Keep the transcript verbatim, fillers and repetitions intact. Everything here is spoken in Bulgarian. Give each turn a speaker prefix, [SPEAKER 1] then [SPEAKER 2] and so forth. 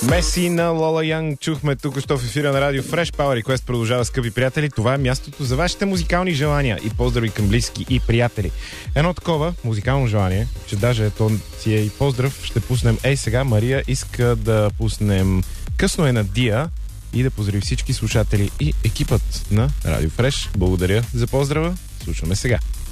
[SPEAKER 1] Меси на Лола Янг чухме тук що в ефира на Радио Fresh. Power Request продължава, скъпи приятели. Това е мястото за вашите музикални желания и поздрави към близки и приятели. Едно такова музикално желание, че даже то си е и поздрав, ще пуснем. Ей, сега Мария иска да пуснем Късно е на Дия и да поздрави всички слушатели и екипът на Радио Fresh. Благодаря за поздрава. Слушаме сега.